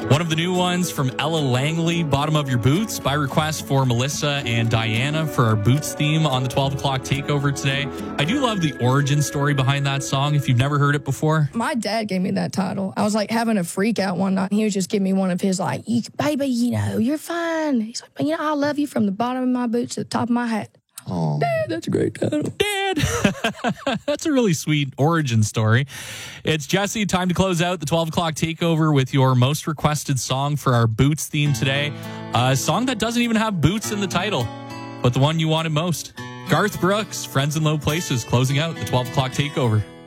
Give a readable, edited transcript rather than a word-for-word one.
One of the new ones from Ella Langley, Bottom of Your Boots, by request for Melissa and Diana for our Boots theme on the 12 o'clock takeover today. I do love the origin story behind that song, if you've never heard it before. My dad gave me that title. I was like having a freak out one night, and he was just giving me one of his like, baby, you're fine. He's like, I love you from the bottom of my boots to the top of my hat. Oh, Dad, that's a great title. Dad! That's a really sweet origin story. It's Jesse. Time to close out the 12 o'clock takeover with your most requested song for our Boots theme today. A song that doesn't even have Boots in the title, but the one you wanted most. Garth Brooks, Friends in Low Places, closing out the 12 o'clock takeover.